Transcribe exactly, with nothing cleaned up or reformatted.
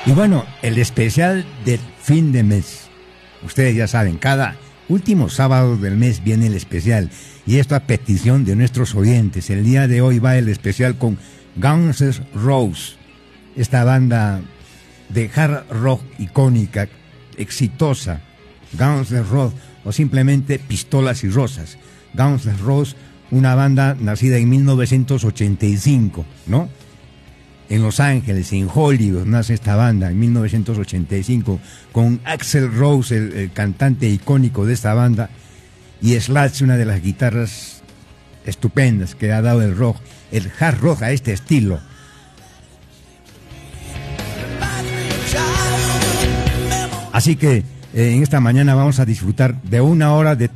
Y bueno, el especial del fin de mes. Ustedes ya saben, cada último sábado del mes viene el especial. Y esto a petición de nuestros oyentes. El día de hoy va el especial con Guns N' Roses. Esta banda de hard rock icónica, exitosa. Guns N' Roses, o simplemente Pistolas y Rosas. Guns N' Roses, una banda nacida en mil novecientos ochenta y cinco, ¿no? En Los Ángeles, en Hollywood, nace esta banda en mil novecientos ochenta y cinco, con Axl Rose, el, el cantante icónico de esta banda, y Slash, una de las guitarras estupendas que ha dado el rock, el hard rock a este estilo. Así que eh, en esta mañana vamos a disfrutar de una hora de